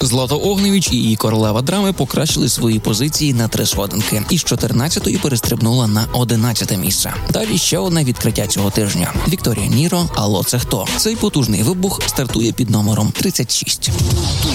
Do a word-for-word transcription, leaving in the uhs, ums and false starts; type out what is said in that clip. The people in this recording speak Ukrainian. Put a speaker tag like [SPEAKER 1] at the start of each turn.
[SPEAKER 1] Злата Огнєвіч і її королева драми покращили свої позиції на три сходинки. Із чотирнадцятої перестрибнула на одинадцяте місце. Далі ще одне відкриття цього тижня. Вікторія Ніро, «Алло, це хто?». Цей потужний вибух стартує під номером тридцять шість.